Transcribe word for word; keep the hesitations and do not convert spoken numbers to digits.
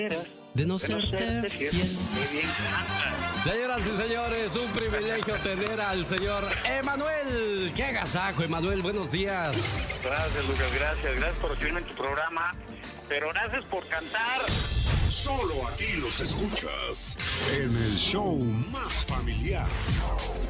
de no serte fiel. Señoras y señores, un privilegio tener al señor Emanuel. ¡Qué agasajo, Emanuel! Buenos días. Gracias, Lucas, gracias. Gracias por recibirme en tu programa. Pero gracias por cantar. Solo aquí los escuchas en el show más familiar.